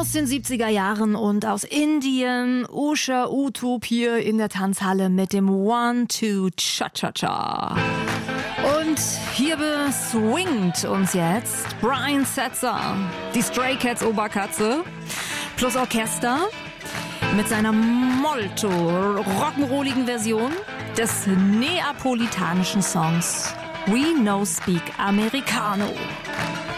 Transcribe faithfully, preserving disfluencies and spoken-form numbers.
Aus den siebziger Jahren und aus Indien, Usha Uthup hier in der Tanzhalle mit dem One Two Cha Cha Cha. Und hier swingt uns jetzt Brian Setzer, die Stray Cats Oberkatze, plus Orchester mit seiner molto rock'n'rolligen Version des neapolitanischen Songs We No Speak Americano.